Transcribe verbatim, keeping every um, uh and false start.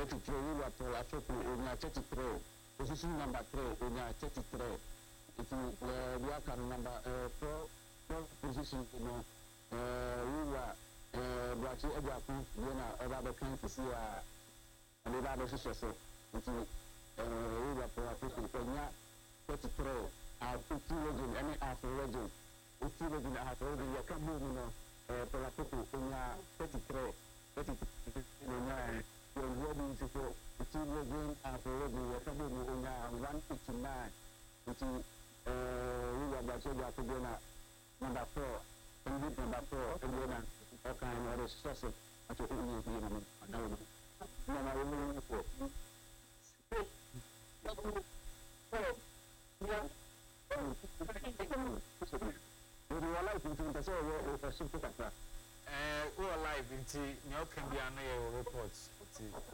thirty-three we were to Africa onya thirty-three position number three onya thirty-three it uh, we are number uh, four four position you know uh, we were uh, Brachi Ejaku you know about the kind to see uh, and the other social it uh, we were to Africa onya thirty-three uh, fifty region any half region fifty region half region you can move you know uh, to Africa onya thirty-three thirty-three onya when we are to go to region after region we can move onya one fifty-nine which is uh, we were Brachi Ejaku number four and number four and then all kind of resources at the Union Union I don't know no I will look for yeah we were live into the show we were super uh we were live into you can be an reports